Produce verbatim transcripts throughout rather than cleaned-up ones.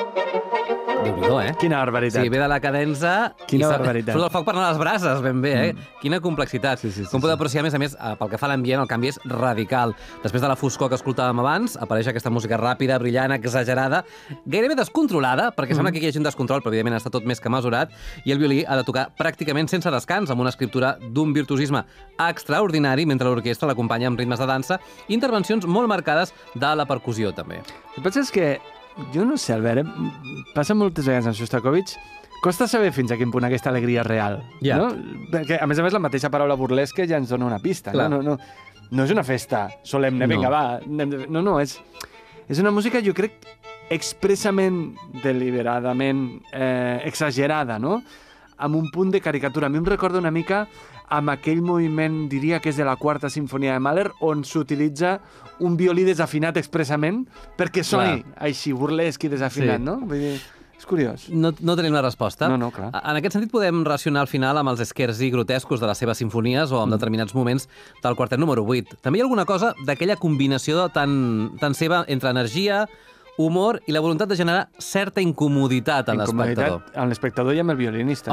Déu-n'hi-do, eh? Quina barbaritat. Sí, ve de la cadenza... Quina i barbaritat. Surt el foc per anar a les brases, ben bé, eh? Mm. Quina complexitat. Sí, sí, sí, Com podeu sí. apreciar, a més a més, pel que fa a l'ambient, el canvi és radical. Després de la foscor que escoltàvem abans, apareix aquesta música ràpida, brillant, exagerada, gairebé descontrolada, perquè sembla que hi hagi un descontrol, però evidentment està tot més que mesurat, i el violí ha de tocar pràcticament sense descans, amb una escriptura d'un virtuosisme extraordinari, mentre l'orquestra l'acompanya amb ritmes de dansa i intervencions molt marcades de la percussió, també. El que passa és que, jo no sé, Albert, eh? passa moltes vegades amb Shostakovich, costa saber fins a quin punt aquesta alegria és real. Ja. No? Perquè, a més a més, la mateixa paraula burlesque ja ens dona una pista. No? No, no, no és una festa solemne, No. vinga, va. anem de- No, no, és, és una música, jo crec, expressament, deliberadament eh, exagerada, no? Amb un punt de caricatura. A mi em recorda una mica amb aquell moviment, diria que és de la quarta sinfonia de Mahler, on s'utilitza un violí desafinat expressament perquè soni Clar. així, burlesc i desafinat, Sí. no? Vull dir, és curiós. No, no tenim la resposta. No, no, clar. En aquest sentit, podem relacionar al final amb els scherzi grotescos de les seves sinfonies o amb determinats moments del quartet número vuit. També hi ha alguna cosa d'aquella combinació tan, tan seva entre energia, humor i la voluntat de generar certa incomoditat en l'espectador. Incomoditat amb l'espectador i amb el violinista.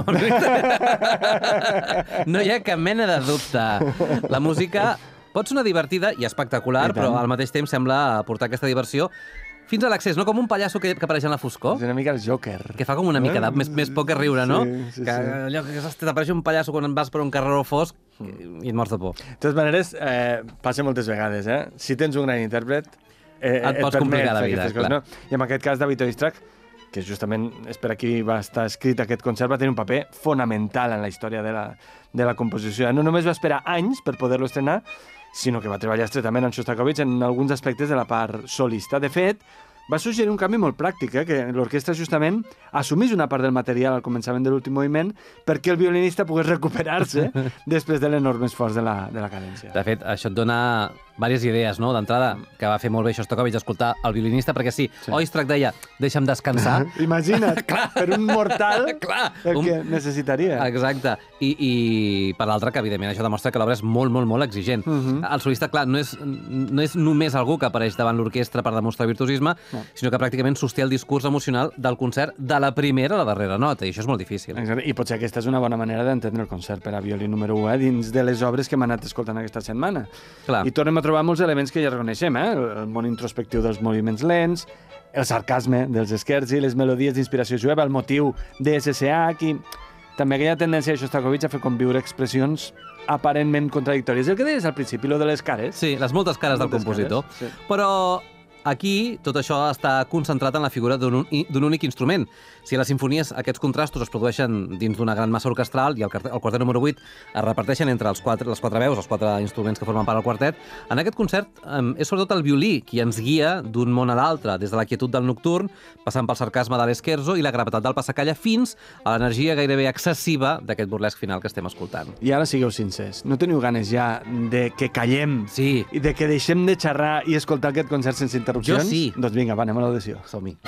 No hi ha cap mena de dubte. La música pot sonar divertida i espectacular, I tant. però al mateix temps sembla portar aquesta diversió fins a l'accés, no? Com un pallasso que, que apareix en la foscor, És una mica el Joker. que fa com una mica de més, més por que riure, no? Sí, sí, que sí. allò que t'apareix un pallasso quan vas per un carreró fosc i et mors de por. De totes maneres, eh, passa moltes vegades, eh? Si tens un gran intèrpret, eh, Et pots permet complicar la fer vida, aquestes coses, clar. no? I en aquest cas, David Oistrakh, que justament és per aquí va estar escrit aquest concert, va tenir un paper fonamental en la història de la, de la composició. No només va esperar anys per poder-lo estrenar, sinó que va treballar estretament amb Shostakovich en alguns aspectes de la part solista. De fet, va suggerir un canvi molt pràctic, eh? Que l'orquestra justament assumís una part del material al començament de l'últim moviment perquè el violinista pogués recuperar-se després de l'enorme esforç de la, de la cadència. De fet, això et dona diverses idees, no? D'entrada, que va fer molt bé Shostakovich d'escoltar el violinista, perquè sí, sí. Oistrakh deia, deixa'm descansar. Imagina't, per un mortal Clar, el un- que necessitaria. Exacte. I, i per l'altre, que evidentment això demostra que l'obra és molt, molt, molt exigent. Uh -huh. El solista, clar, no és, no és només algú que apareix davant l'orquestra per demostrar virtuosisme, No. sinó que pràcticament sosté el discurs emocional del concert de la primera a la darrera nota, i això és molt difícil. Exacte. I potser aquesta és una bona manera d'entendre el concert per a violí número u, eh? Dins de les obres que hem anat escoltant aquesta setmana. Clar. I tornem a trobar molts elements que ja reconeixem, eh? El, el món introspectiu dels moviments lents, el sarcasme dels scherzi, les melodies d'inspiració jueva, el motiu de S S H i també aquella tendència de Shostakovich a fer conviure expressions aparentment contradictòries. El que deies al principi, lo de les cares. Sí, les moltes cares del Moltes compositor. cares, sí. Però aquí tot això està concentrat en la figura d'un un- d'un únic instrument. Si a les sinfonies aquests contrastos es produeixen dins d'una gran massa orquestral i el, quart- el quartet número vuit es reparteixen entre els quatre, les quatre veus, els quatre instruments que formen part del quartet, en aquest concert eh, és sobretot el violí qui ens guia d'un món a l'altre, des de la quietud del nocturn, passant pel sarcasme de l'escherzo i la gravetat del passacalla fins a l'energia gairebé excessiva d'aquest burlesc final que estem escoltant. I ara sigueu sincers, no teniu ganes ja de que callem Sí, i de que deixem de xerrar i escoltar aquest concert sense interrupcions? Jo sí. Doncs vinga, va, anem a l'audició. som-hi.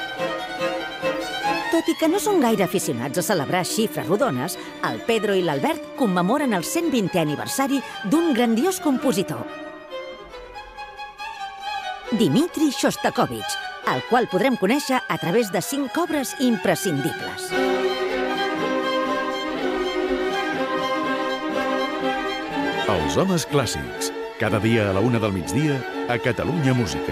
Tot i que no són gaire aficionats a celebrar xifres rodones, el Pedro i l'Albert commemoren el cent vintè aniversari d'un grandiós compositor, Dmitri Shostakovich, el qual podrem conèixer a través de cinc obres imprescindibles. Els homes clàssics. Cada dia a la una del migdia a Catalunya Música.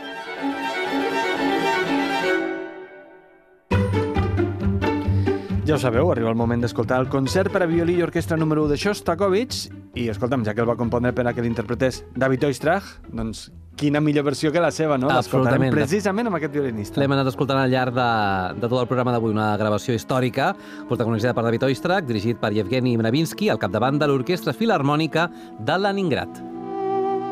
Ja ho sabeu, arriba el moment d'escoltar el concert per a violí i orquestra número u de Shostakovich i, escolta'm, ja que el va compondre per a que l'interpretés David Oistrakh, doncs quina millor versió que la seva, no? L'escoltarem Absolutament. precisament amb aquest violinista. L'hem anat escoltant al llarg de, de tot el programa d'avui, una gravació històrica protagonitzada per David Oistrakh, dirigit per Yevgeny Mravinsky, al capdavant de l'Orquestra Filharmònica de Leningrad.